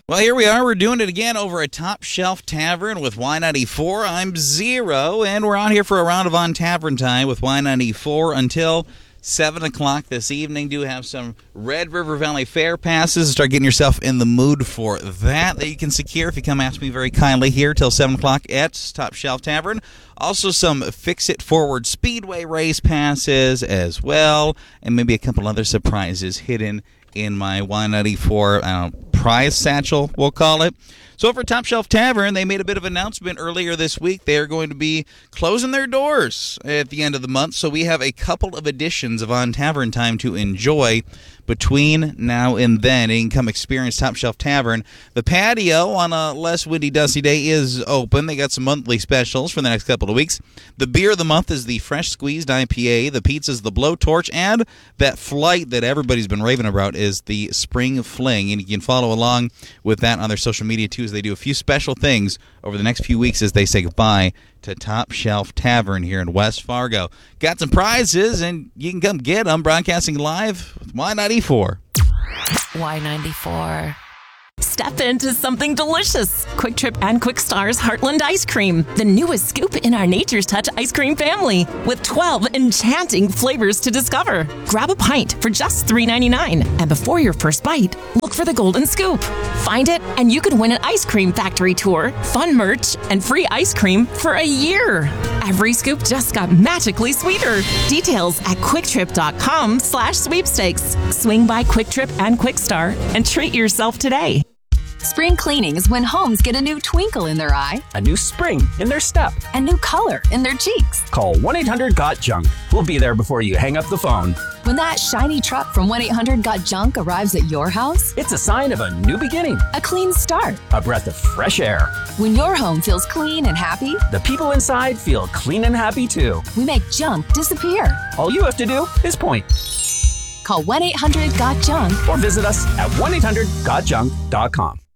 Well, here we are. We're doing it again over at Top Shelf Tavern with Y94. I'm Zero, and we're out here for a round of On Tavern Time with Y94 until 7 o'clock this evening. Do have some Red River Valley Fair passes. Start getting yourself in the mood for that you can secure if you come ask me very kindly here till 7 o'clock at Top Shelf Tavern. Also some Fix It Forward Speedway race passes as well, and maybe a couple other surprises hidden in my Y94 prize satchel, we'll call it. So over at Top Shelf Tavern, they made a bit of an announcement earlier this week. They are going to be closing their doors at the end of the month, so we have a couple of editions of On Tavern Time to enjoy between now and then. You can come experience Top Shelf Tavern. The patio on a less windy, dusty day is open. They got some monthly specials for the next couple of weeks. The beer of the month is the Fresh Squeezed IPA. The pizza is the Blowtorch. And that flight that everybody's been raving about is the Spring Fling. And you can follow along with that on their social media, too, as they do a few special things over the next few weeks as they say goodbye to Top Shelf Tavern here in West Fargo. Got some prizes, and you can come get them. Broadcasting live with Y94. Y94. Step into something delicious. Quick Trip and Quick Star's Heartland Ice Cream, the newest scoop in our Nature's Touch ice cream family, with 12 enchanting flavors to discover. Grab a pint for just $3.99, and before your first bite, look for the golden scoop. Find it, and you could win an ice cream factory tour, fun merch, and free ice cream for a year. Every scoop just got magically sweeter. Details at quicktrip.com/sweepstakes. Swing by Quick Trip and Quick Star and treat yourself today. Spring cleaning is when homes get a new twinkle in their eye, a new spring in their step, a new color in their cheeks. Call 1-800-GOT-JUNK. We'll be there before you hang up the phone. When that shiny truck from 1-800-GOT-JUNK arrives at your house, it's a sign of a new beginning, a clean start, a breath of fresh air. When your home feels clean and happy, the people inside feel clean and happy too. We make junk disappear. All you have to do is point. Call 1-800-GOT-JUNK or visit us at 1-800-GOT-JUNK.com.